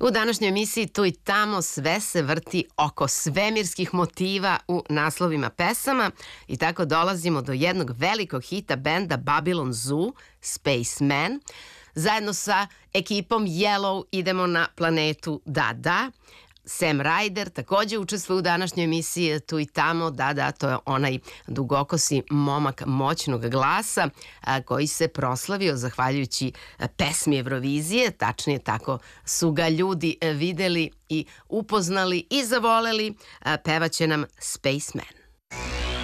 U današnjoj emisiji Tu i tamo sve se vrti oko svemirskih motiva u naslovima pesama i tako dolazimo do jednog velikog hita benda Babylon Zoo, Spaceman. Zajedno sa ekipom Yellow idemo na planetu Da. Sam Ryder takođe učestvuje u današnjoj emisiji Tu i tamo. Da, to je onaj dugokosi momak moćnog glasa koji se proslavio zahvaljujući pesmi Evrovizije. Tačnije, tako su ga ljudi videli i upoznali i zavoleli. Pevaće nam Spaceman.